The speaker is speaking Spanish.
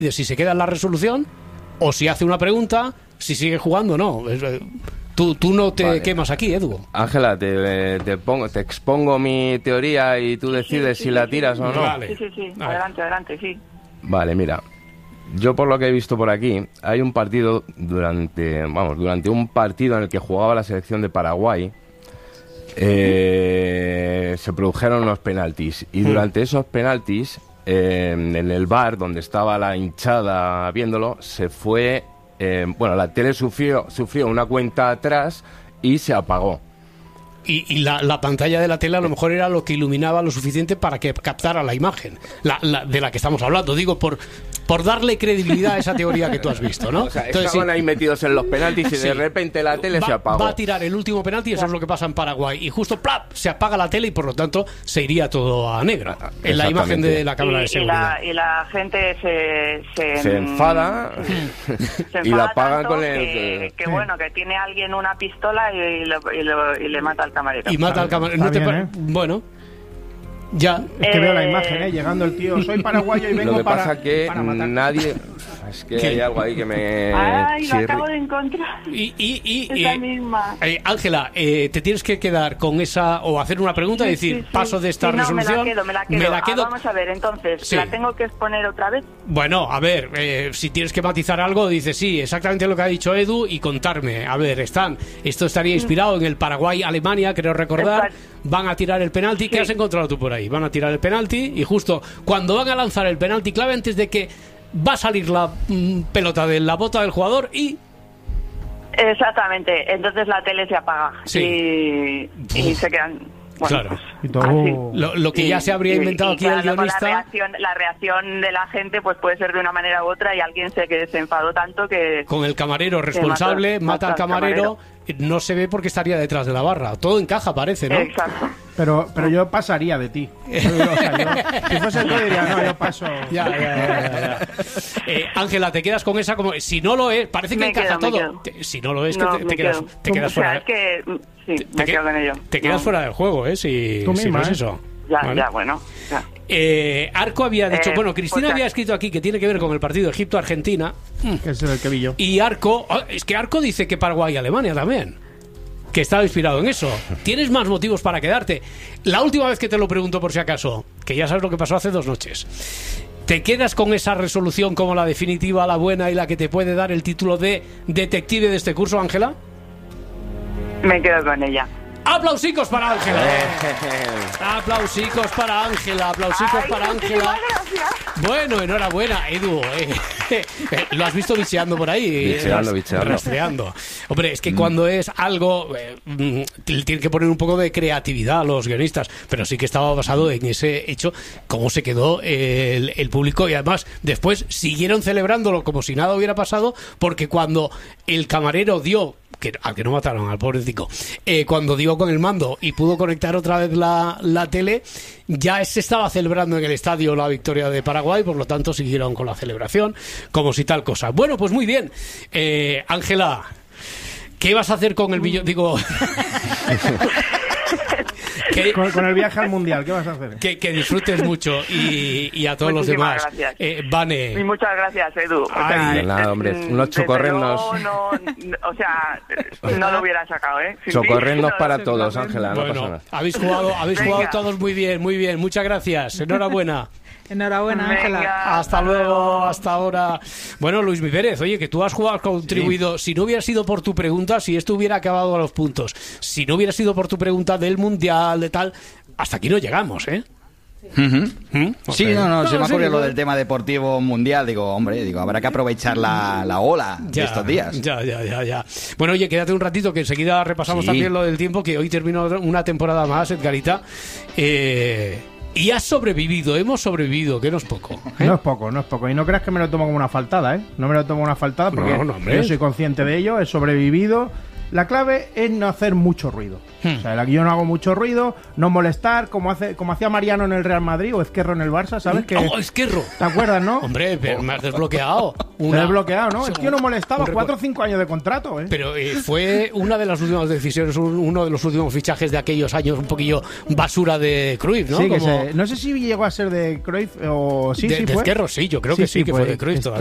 de si se queda en la resolución o si hace una pregunta, si sigue jugando o no. Tú no te quemas aquí, Edu. Ángela, te expongo mi teoría y tú decides si la tiras o no. Vale. Sí. Adelante, sí. Vale, mira. Yo por lo que he visto por aquí, hay un partido durante un partido en el que jugaba la selección de Paraguay, se produjeron los penaltis y durante esos penaltis, en el bar donde estaba la hinchada viéndolo, se fue, la tele sufrió una cuenta atrás y se apagó. Y la pantalla de la tele a lo mejor era lo que iluminaba lo suficiente para que captara la imagen de la que estamos hablando. Digo, por darle credibilidad a esa teoría que tú has visto, ¿no? O sea, estaban ahí metidos en los penaltis y de repente la tele se apagó. Va a tirar el último penalti y eso es lo que pasa en Paraguay. Y justo ¡plap! Se apaga la tele y por lo tanto se iría todo a negro en la imagen de la cámara de seguridad. Y la gente se enfada y la apagan con el... Que tiene alguien una pistola y le mata al camarero. Y mata al camarero. Bueno... Ya. Es que veo la imagen, llegando el tío, soy paraguayo y vengo para... Lo que pasa que nadie... Es que hay algo ahí que me... Ay, lo acabo de encontrar. Esa misma. Ángela, te tienes que quedar con esa... O hacer una pregunta y decir, paso de esta resolución... Me la quedo. Vamos a ver, entonces, ¿la tengo que exponer otra vez? Bueno, a ver, si tienes que matizar algo, dices sí, exactamente lo que ha dicho Edu y contarme. A ver, esto estaría inspirado en el Paraguay-Alemania, creo recordar. Van a tirar el penalti. ¿Qué has encontrado tú por ahí? Van a tirar el penalti y justo cuando van a lanzar el penalti clave, antes de que va a salir la pelota de la bota del jugador y... Exactamente, entonces la tele se apaga y se quedan... Bueno, claro. Pues, lo que ya se habría inventado aquí el guionista... La reacción de la gente pues puede ser de una manera u otra y alguien se enfadó tanto que... Con el camarero responsable, mata al camarero, no se ve porque estaría detrás de la barra. Todo encaja, parece, ¿no? Exacto. Pero yo pasaría de ti. Si fuese tú diría, no, yo paso. Ya. Ángela, te quedas con esa como... Si no lo es, parece que encaja todo. Si no lo es, te quedas fuera. Es que... Sí, me quedo con ello. Te quedas fuera del juego, si no es eso. Ya. Arco había dicho, Cristina había escrito aquí que tiene que ver con el partido Egipto-Argentina. Que es el que vi yo. Y Arco dice que Paraguay-Alemania también, que estaba inspirado en eso. Tienes más motivos para quedarte. La última vez que te lo pregunto por si acaso, que ya sabes lo que pasó hace 2 noches, ¿te quedas con esa resolución como la definitiva, la buena y la que te puede dar el título de detective de este curso, Ángela? Me quedo con ella. ¡Aplausicos para Ángela! ¡Aplausicos para Ángela! Bueno, enhorabuena, Edu. Lo has visto bicheando por ahí. Bicheando. Rastreando. Hombre, es que cuando es algo... tienen que poner un poco de creatividad a los guionistas. Pero sí que estaba basado en ese hecho, cómo se quedó el público. Y además, después siguieron celebrándolo como si nada hubiera pasado, porque cuando el camarero dio... al que no mataron, al pobrecito, cuando dio con el mando y pudo conectar otra vez la tele, ya se estaba celebrando en el estadio la victoria de Paraguay, por lo tanto siguieron con la celebración como si tal cosa. Bueno, pues muy bien. Ángela, ¿qué vas a hacer con el billón? Digo... Con el viaje al mundial, ¿qué vas a hacer? Que disfrutes mucho y a todos los demás. Vane. Y muchas gracias, Edu. Nada, hombre, unos chocorrendos. No lo hubiera sacado, ¿eh? Chocorrendos para todos, Ángela. No pasa nada. Habéis jugado todos muy bien. Muchas gracias. Enhorabuena. Enhorabuena, Ángela. Hasta luego, hasta ahora. Bueno, Luis Pérez, oye, que tú has contribuido. Sí. Si no hubiera sido por tu pregunta, si esto hubiera acabado a los puntos, si no hubiera sido por tu pregunta del Mundial, de tal, hasta aquí no llegamos, ¿eh? Sí, se me ocurrió lo del tema deportivo mundial. Digo, habrá que aprovechar la ola de estos días. Ya. Bueno, oye, quédate un ratito que enseguida repasamos también lo del tiempo, que hoy terminó una temporada más, Edgarita. Y has sobrevivido, hemos sobrevivido, que no es poco. No es poco. Y no creas que me lo tomo como una faltada, ¿eh? No me lo tomo como una faltada porque yo soy consciente de ello, he sobrevivido La clave es no hacer mucho ruido. O sea, yo no hago mucho ruido, no molestar, como hacía Mariano en el Real Madrid o Ezquerro en el Barça, ¿sabes? ¡Oh, Ezquerro! ¿Te acuerdas, no? Hombre, pero me has desbloqueado. Te he desbloqueado, ¿no? Es que yo no molestaba, 4 o 5 años de contrato, ¿eh? Pero fue una de las últimas decisiones, uno de los últimos fichajes de aquellos años, un poquillo basura de Cruyff, ¿no? Sí, no sé si llegó a ser de Cruyff o sí, de fue. Ezquerro, sí, yo creo que sí, que fue de Cruyff todavía.